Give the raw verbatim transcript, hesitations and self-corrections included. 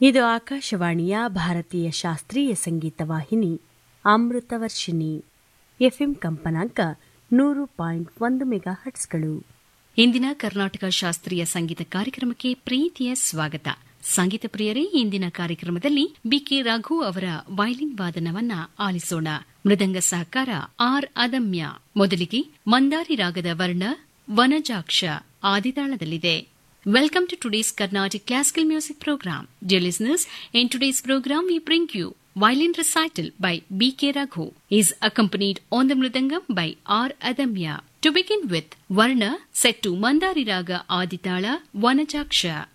ಇದು ಆಕಾಶವಾಣಿಯ ಭಾರತೀಯ ಶಾಸ್ತ್ರೀಯ ಸಂಗೀತ ವಾಹಿನಿ ಅಮೃತವರ್ಷಿಣಿ. ಎಫ್ಎಂ ಕಂಪನಾಂಕ ನೂರು ಪಾಯಿಂಟ್ ಒಂದು ಮೆಗಾ ಹಟ್ಸ್ಗಳು. ಇಂದಿನ ಕರ್ನಾಟಕ ಶಾಸ್ತ್ರೀಯ ಸಂಗೀತ ಕಾರ್ಯಕ್ರಮಕ್ಕೆ ಪ್ರೀತಿಯ ಸ್ವಾಗತ. ಸಂಗೀತ ಪ್ರಿಯರೇ, ಇಂದಿನ ಕಾರ್ಯಕ್ರಮದಲ್ಲಿ ಬಿಕೆ ರಘು ಅವರ ವಯಲಿನ್ ವಾದನವನ್ನ ಆಲಿಸೋಣ. ಮೃದಂಗ ಸಹಕಾರ ಆರ್ ಅದಮ್ಯ. ಮೊದಲಿಗೆ ಮಂದಾರಿ ರಾಗದ ವರ್ಣ Vanajaksha ಆದಿತಾಳದಲ್ಲಿದೆ. Welcome to today's Carnatic Classical Music Program. Dear listeners, in today's program we bring you Violin Recital by B K Raghu. He is accompanied on the Mridangam by R Adamya. To begin with, Varna set to Mandari Raga Aditala Vanajaksha.